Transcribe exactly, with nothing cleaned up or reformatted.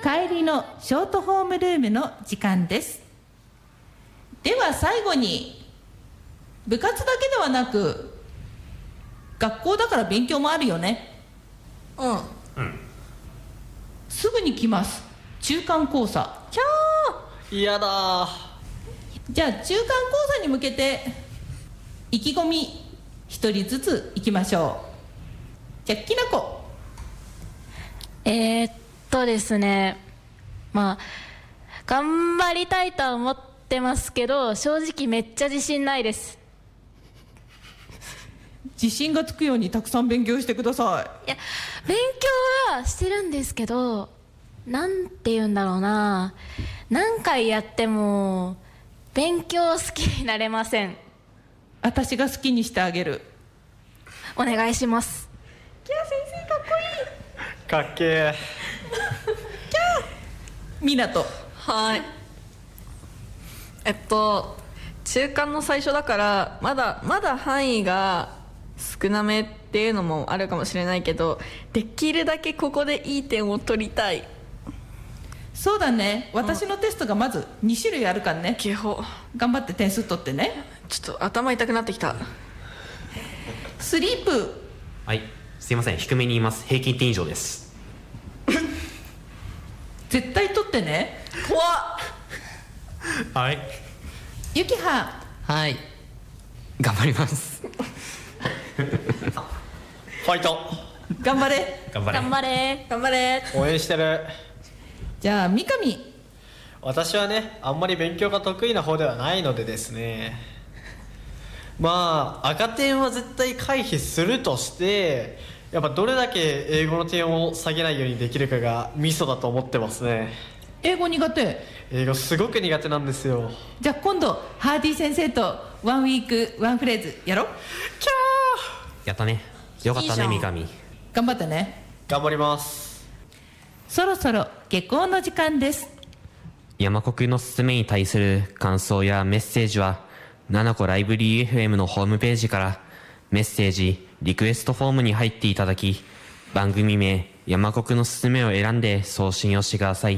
帰りのショートホームルームの時間です。では最後に、部活だけではなく学校だから勉強もあるよね。 うん、 うん、 すぐに来ます。中間考査。 キャー、嫌だ。 じゃあ中間考査に向けて意気込み一人ずついきましょう。じゃあきなこ。 えー、っとですねまあ頑張りたいとは思ってますけど、正直めっちゃ自信ないです。 自信がつくようにたくさん勉強してくださいや、勉強はしてるんですけど、なんて言うんだろうな、何回やっても勉強好きになれません。 私が好きにしてあげる。 お願いします。 キャー、先生かっこいい。 かっけー。 キャー。みなと。 はい。えっと中間の最初だからまだまだ範囲が少なめっていうのもあるかもしれないけど、できるだけここでいい点を取りたい。 そうだね、私のテストがまずに種類あるからね。 警報。 頑張って点数取ってね。 ちょっと頭痛くなってきた。 スリープ。 はい、すいません、低めに言います。平均点以上です。 絶対取ってね。 怖っ。 はい。 ゆきは。 はい、頑張ります。 ファイト。 頑張れ。 頑張れ頑張れ頑張れ。 応援してる。 じゃあ三上。 私はね、あんまり勉強が得意な方ではないのでですね、まあ赤点は絶対回避するとして、やっぱどれだけ英語の点を下げないようにできるかがミソだと思ってますね。 英語苦手。 英語すごく苦手なんですよ。 じゃあ今度ハーディ先生とワンウィークワンフレーズやろう。 キャやったね。よかったね、三上。 頑張ってね。 ー。頑張ります。 そろそろ下校の時間です。 山国のすすめに対する感想やメッセージはななこライブリー エフエム のホームページからメッセージリクエストフォームに入っていただき、番組名山国のすすめを選んで送信をしてください。